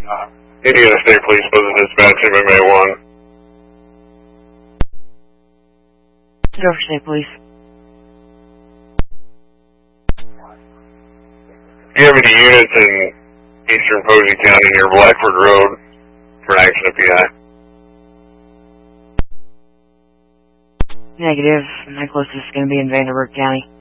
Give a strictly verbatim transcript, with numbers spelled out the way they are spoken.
Uh, Indiana State Police, Business Dispatch, M M A one. Dover State Police. Do you have any units in Eastern Posey County near Blackford Road for an action of P I? Negative. My closest is going to be in Vanderburgh County.